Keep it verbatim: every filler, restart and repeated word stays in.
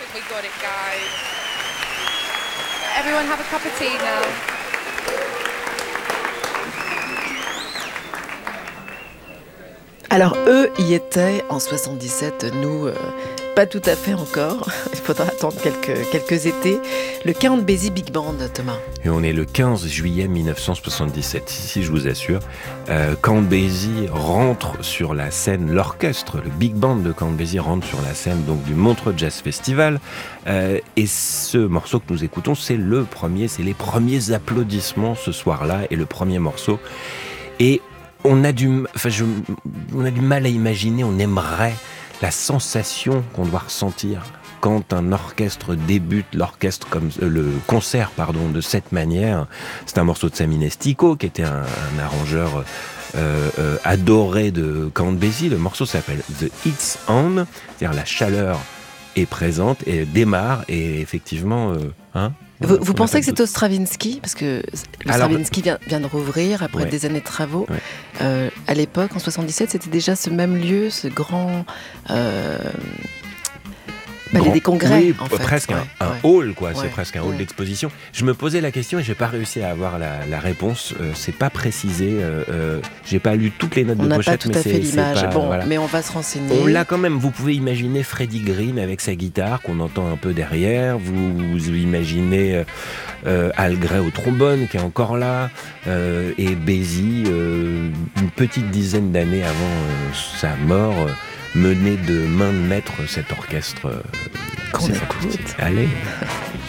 We got it, guys. Everyone have a cup of tea now. Alors eux y étaient en soixante-dix-sept, nous, euh, pas tout à fait encore. Il faudra attendre quelques, quelques étés. Le Count Basie Big Band, Thomas. Et on est le quinze juillet mille neuf cent soixante-dix-sept, ici je vous assure. Euh, Count Basie rentre sur la scène, l'orchestre, le Big Band de Count Basie rentre sur la scène donc, du Montreux Jazz Festival. Euh, et ce morceau que nous écoutons, c'est le premier, c'est les premiers applaudissements ce soir-là et le premier morceau. Et On a, du, enfin je, on a du mal à imaginer, on aimerait la sensation qu'on doit ressentir quand un orchestre débute, l'orchestre comme euh, le concert pardon de cette manière. C'est un morceau de Sammy Nestico qui était un, un arrangeur euh, euh, adoré de Count Basie. Le morceau s'appelle The Heat's On, c'est-à-dire la chaleur est présente et démarre et effectivement, euh, hein. Vous, vous pensez que c'est au Stravinsky ? Parce que le Alors, Stravinsky vient, vient de rouvrir après ouais. des années de travaux. Ouais. Euh, à l'époque, en soixante-dix-sept, c'était déjà ce même lieu, ce grand euh, palais Grand, des congrès. oui, en fait. presque ouais, un, un ouais. hall, quoi. Ouais. C'est presque un hall Ouais. d'exposition. Je me posais la question et j'ai pas réussi à avoir la, la réponse. Euh, c'est pas précisé. Euh, euh, j'ai pas lu toutes les notes On de n'a pochette, pas tout mais à fait c'est, l'image. c'est pas, Bon, voilà. mais on va se renseigner. On l'a quand même. Vous pouvez imaginer Freddie Green avec sa guitare qu'on entend un peu derrière. Vous, vous imaginez euh, euh, Al Gray au trombone qui est encore là euh, et Basie euh, une petite dizaine d'années avant euh, sa mort euh, menait de main de maître cet orchestre. Euh, Qu'on c'est écoute. fantastique. Allez.